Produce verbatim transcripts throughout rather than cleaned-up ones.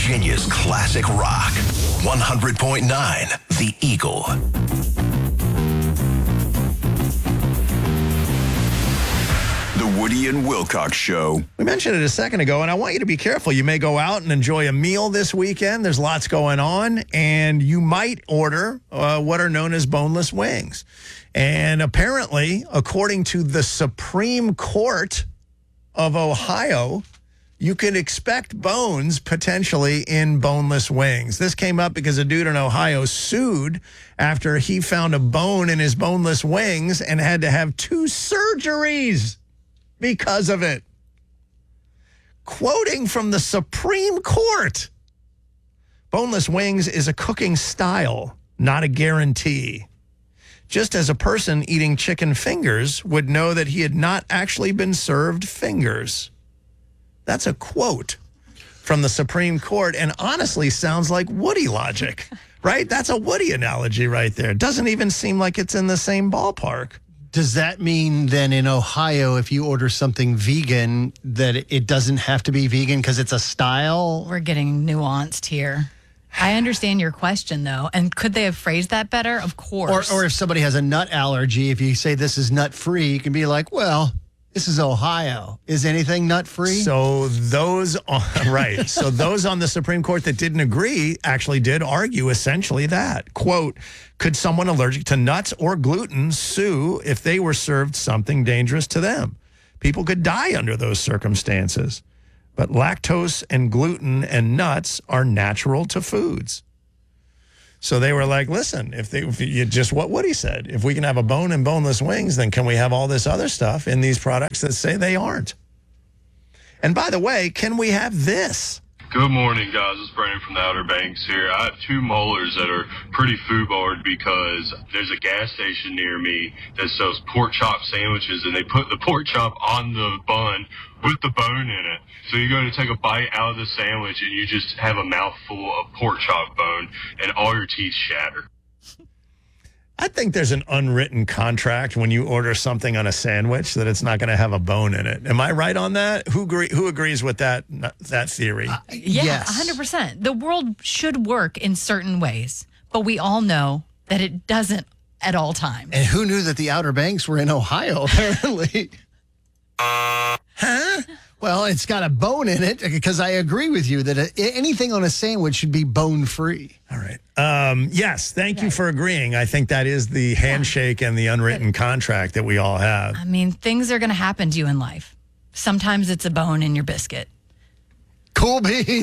Virginia's classic rock. one hundred point nine The Eagle. The Woody and Wilcox Show. We mentioned it a second ago, and I want you to be careful. You may go out and enjoy a meal this weekend. There's lots going on, and you might order uh, what are known as boneless wings. And apparently, according to the Supreme Court of Ohio, you can expect bones potentially in boneless wings. This came up because a dude in Ohio sued after he found a bone in his boneless wings and had to have two surgeries because of it. Quoting from the Supreme Court, boneless wings is a cooking style, not a guarantee. Just as a person eating chicken fingers would know that he had not actually been served fingers. That's a quote from the Supreme Court, and honestly sounds like Woody logic, right? That's a Woody analogy right there. Doesn't even seem like it's in the same ballpark. Does that mean then in Ohio, if you order something vegan, that it doesn't have to be vegan because it's a style? We're getting nuanced here. I understand your question, though. And could they have phrased that better? Of course. Or, or if somebody has a nut allergy, if you say this is nut-free, you can be like, well, this is Ohio. Is anything nut-free? So those, on, right. So those on the Supreme Court that didn't agree actually did argue essentially that. Quote, could someone allergic to nuts or gluten sue if they were served something dangerous to them? People could die under those circumstances. But lactose and gluten and nuts are natural to foods. So they were like, listen, if they if you just what Woody said, if we can have a bone and boneless wings, then can we have all this other stuff in these products that say they aren't? And by the way, can we have this? Good morning, guys. It's Brandon from the Outer Banks here. I have two molars that are pretty foobarred because there's a gas station near me that sells pork chop sandwiches, and they put the pork chop on the bun with the bone in it. So you go to take a bite out of the sandwich, and you just have a mouthful of pork chop bone, and all your teeth shatter. I think there's an unwritten contract when you order something on a sandwich that it's not going to have a bone in it. Am I right on that? Who agree, who agrees with that that theory? Uh, yeah, yes. one hundred percent. The world should work in certain ways, but we all know that it doesn't at all times. And who knew that the Outer Banks were in Ohio, apparently? Huh? Well, it's got a bone in it because I agree with you that anything on a sandwich should be bone-free. All right. Um, yes, thank okay. you for agreeing. I think that is the handshake and the unwritten contract that we all have. I mean, things are going to happen to you in life. Sometimes it's a bone in your biscuit. Cool beans.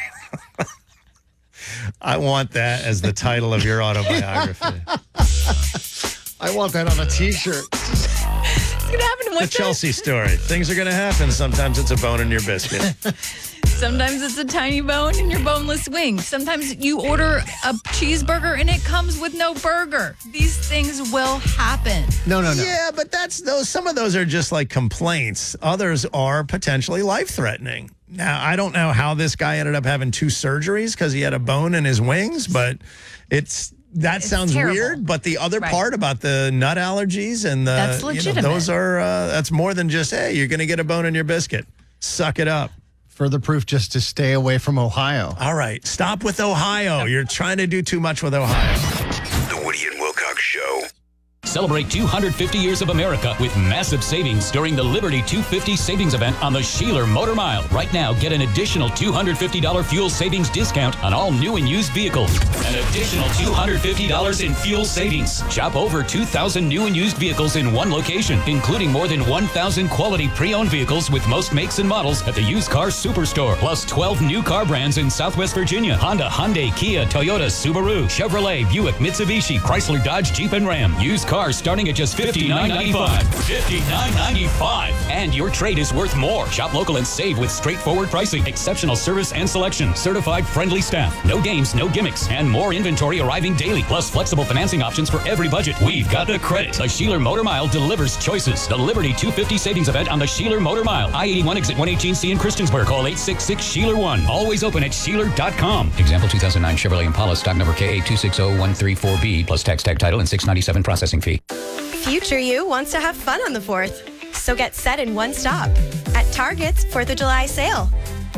I want that as the title of your autobiography. I want that on a T-shirt. It's gonna happen. The Chelsea story. Things are going to happen. Sometimes it's a bone in your biscuit. Sometimes it's a tiny bone in your boneless wing. Sometimes you order a cheeseburger and it comes with no burger. These things will happen. No, no, no. Yeah, but that's those. Some of those are just like complaints. Others are potentially life-threatening. Now, I don't know how this guy ended up having two surgeries because he had a bone in his wings, but it's... That it's sounds terrible. Weird, but the other right. part about the nut allergies and the that's legitimate. You know, those are uh, that's more than just hey, you're going to get a bone in your biscuit. Suck it up. Further proof just to stay away from Ohio. All right, stop with Ohio. You're trying to do too much with Ohio. The Woody and Wilcox Show. Celebrate two hundred fifty years of America with massive savings during the Liberty two fifty savings event on the Sheeler Motor Mile. Right now, get an additional two hundred fifty dollars fuel savings discount on all new and used vehicles. An additional two hundred fifty dollars in fuel savings. Shop over two thousand new and used vehicles in one location, including more than one thousand quality pre-owned vehicles with most makes and models at the Used Car Superstore. Plus twelve new car brands in Southwest Virginia. Honda, Hyundai, Kia, Toyota, Subaru, Chevrolet, Buick, Mitsubishi, Chrysler, Dodge, Jeep, and Ram. Used cars starting at just fifty-nine ninety-five. fifty-nine ninety-five. And your trade is worth more. Shop local and save with straightforward pricing, exceptional service and selection, certified friendly staff, no games, no gimmicks, and more inventory arriving daily, plus flexible financing options for every budget. We've got the credit. The Sheeler Motor Mile delivers choices. The Liberty two fifty savings event on the Sheeler Motor Mile. I eighty-one exit one eighteen C in Christiansburg. Call eight six six Sheeler one. Always open at Sheeler dot com. Example two thousand nine Chevrolet Impala, stock number K A two six zero one three four B, plus tax tag title and six ninety-seven processing fee. Future you wants to have fun on the fourth, so get set in one stop at Target's fourth of July sale.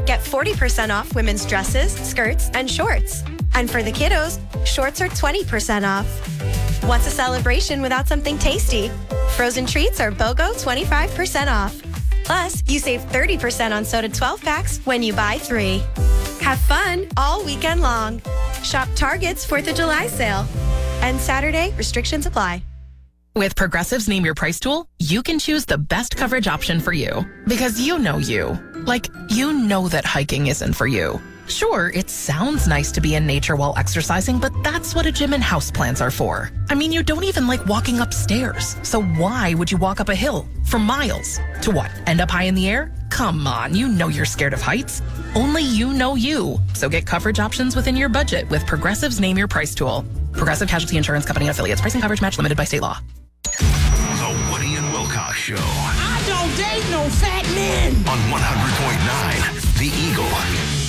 Get forty percent off women's dresses, skirts, and shorts. And for the kiddos, shorts are twenty percent off. What's a celebration without something tasty? Frozen treats are BOGO twenty-five percent off. Plus, you save thirty percent on soda twelve packs when you buy three. Have fun all weekend long. Shop Target's fourth of July sale. And Saturday, restrictions apply. With Progressive's Name Your Price tool, you can choose the best coverage option for you. Because you know you. Like, you know that hiking isn't for you. Sure, it sounds nice to be in nature while exercising, but that's what a gym and houseplants are for. I mean, you don't even like walking upstairs. So why would you walk up a hill for miles? To what, end up high in the air? Come on, you know you're scared of heights. Only you know you. So get coverage options within your budget with Progressive's Name Your Price tool. Progressive Casualty Insurance Company and affiliates. Pricing coverage match limited by state law. The Woody and Wilcox Show. I don't date no fat men. On one hundred point nine, The Eagle.